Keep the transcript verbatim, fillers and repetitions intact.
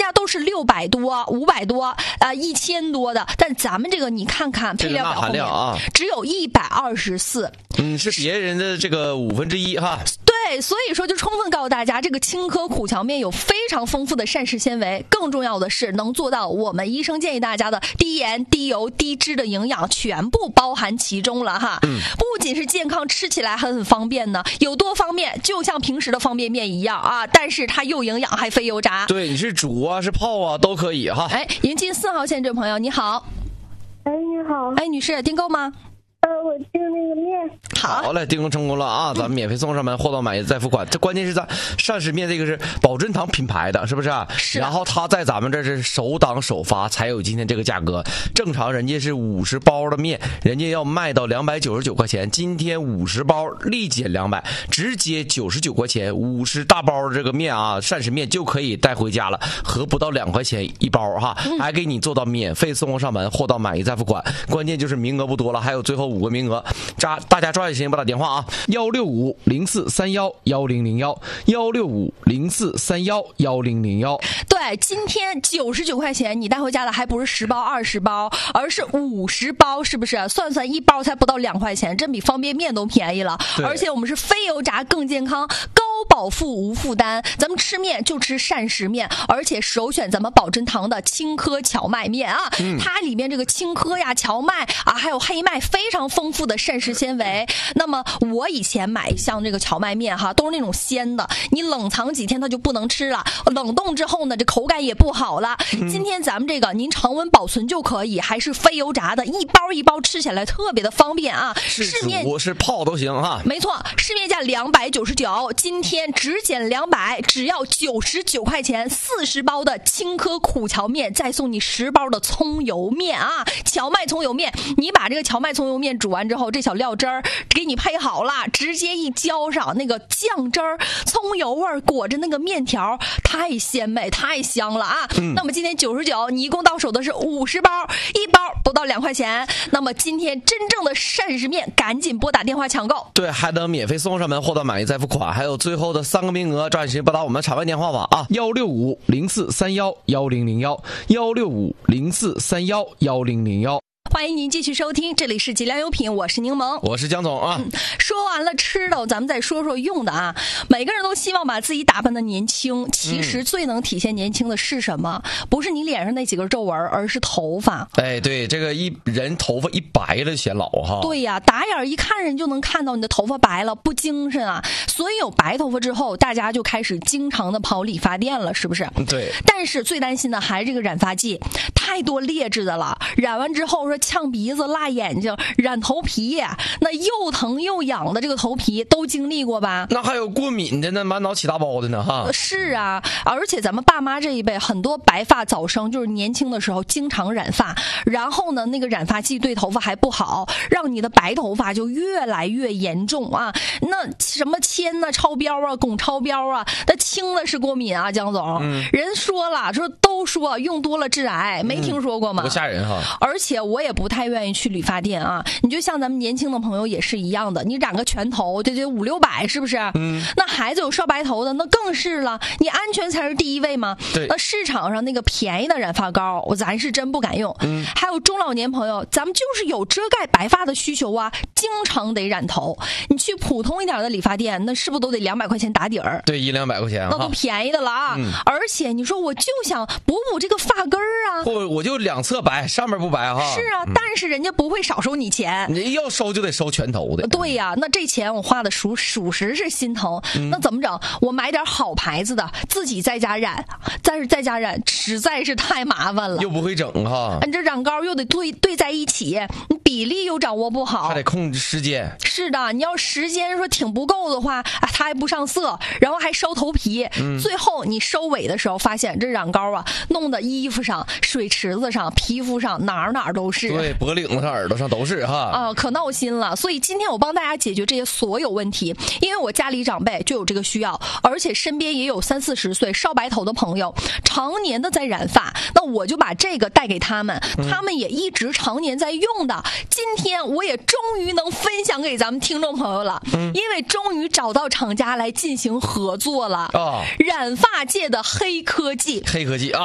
家都是六百多、五百多、呃一千多的，但咱们这个你看看配料表后面啊， 只有一百二十四， 嗯，是别人的这个五分之一哈。 对，所以说就充分告诉大家，这个青稞苦荞面有非常丰富的膳食纤维，更重要的是能做到我们医生建议大家的低盐、低油、低脂的营养全部包含其中了哈。嗯，不仅是健康，吃起来还很方便呢。有多方便，就像平时的方便面一样啊，但是它又营养还非油炸。 对，你是煮啊是泡啊都可以哈。 哎，迎进四号线这位朋友你好。 哎，你好。 哎，女士订购吗？ 呃，我订那个面。 好， 好嘞，订购成功了啊！咱们免费送上门，货到买再付款。这关键是咱膳食面这个是宝珍堂品牌的，是不是？ 是。 然后它在咱们这是首档首发，才有今天这个价格。正常人家是五十包的面，人家要卖到两百九十九块钱，今天五十包立减两百，直接九十九块钱，五十大包的这个面啊，膳食面就可以带回家了，合不到两块钱一包哈，还给你做到免费送上门，货到买一再付款。关键就是名额不多了，还有最后五个名额，抓大家抓紧时间拨打电话啊，幺六五零四三幺幺零零幺，幺六五零四三幺幺零零幺。 对，今天九十九块钱，你带回家的还不是十包、二十包，而是五十包，是不是？算算一包才不到两块钱，真比方便面都便宜了。而且我们是非油炸，更健康，高饱腹无负担。咱们吃面就吃膳食面，而且首选咱们宝珍堂的青稞荞麦面啊，嗯、它里面这个青稞呀、荞麦啊，还有黑麦，非常丰富的膳食纤维。那么我以前买像这个荞麦面哈，都是那种鲜的，你冷藏几天它就不能吃了，冷冻之后呢，这口感也不好了。嗯、今天咱们这个您常温保存就可以，还是非油炸的，一包一包吃起来特别的方便啊。 是煮是泡都行哈。 没错，市面价两百九十九，今天只减两百，只要九十九块钱，四十包的青稞苦荞面，再送你十包的葱油面啊，荞麦葱油面。你把这个荞麦葱油面煮完之后，这小料汁儿给你配好了，直接一浇上那个酱汁儿，葱油味儿裹着那个面条，太鲜美太香了啊！嗯、那么今天九十九，你一共到手的是五十包，一包不到两块钱。那么今天真正的膳食面，赶紧拨打电话抢购。 对，还能免费送上门，货到买一再付款，还有最后的三个名额，抓紧时间拨打我们场外电话吧啊！幺六五零四三幺幺零零幺，幺六五零四三幺幺零零幺。 欢迎您继续收听，这里是吉良优品，我是柠檬， 我是江总啊、 嗯。说完了吃的，咱们再说说用的啊。每个人都希望把自己打扮的年轻，其实最能体现年轻的是什么？嗯、不是你脸上那几根皱纹，而是头发。 哎，对，这个一人头发一白了显老哈。 对呀，打眼一看人就能看到你的头发白了，不精神啊。所以有白头发之后，大家就开始经常的跑理发店了，是不是？ 对。 但是最担心的还是这个染发剂，太多劣质的了，染完之后说呛鼻子、辣眼睛、染头皮，那又疼又痒的这个头皮都经历过吧？ 那还有过敏的呢，满脑起大包的呢哈。 是啊，而且咱们爸妈这一辈很多白发早生，就是年轻的时候经常染发，然后呢，那个染发剂对头发还不好，让你的白头发就越来越严重啊。那什么铅呢、超标啊、汞超标啊，那轻的是过敏啊，江总。嗯、人说了，说都说用多了致癌，没听说过吗？ 多吓人哈！ 而且我也不太愿意去理发店啊。你就像咱们年轻的朋友也是一样的，你染个全头就就五六百，是不是？嗯。那孩子有烧白头的，那更是了。你安全才是第一位嘛。 对。 那市场上那个便宜的染发膏，我咱是真不敢用。嗯。还有中老年朋友，咱们就是有遮盖白发的需求啊，经常得染头。你去普通一点的理发店，那是不是都得两百块钱打底儿？ 对，一两百块钱， 那都便宜的了啊。嗯。而且你说我就想补补这个发根儿啊， 或我就两侧白，上面不白哈。 是啊，嗯、但是人家不会少收你钱， 你要收就得收全头的。 对呀、啊，那这钱我花的属属实是心疼。嗯、那怎么整？我买点好牌子的，自己在家染，但是在家染实在是太麻烦了， 又不会整哈。 你这染膏又得兑兑在一起，你比例又掌握不好， 还得控制时间。 是的，你要时间说挺不够的话，啊，它还不上色，然后还烧头皮。嗯、最后你收尾的时候，发现这染膏啊，弄得衣服上、水池子上、皮肤上哪儿哪儿都是。 对，脖领子上、耳朵上都是哈。 啊，可闹心了。所以今天我帮大家解决这些所有问题，因为我家里长辈就有这个需要，而且身边也有三四十岁烧白头的朋友，常年的在染发，那我就把这个带给他们，嗯、他们也一直常年在用的。今天我也终于能分享给咱们听众朋友了，嗯、因为终于找到厂家来进行合作了。哦，染发界的黑科技， 黑科技啊！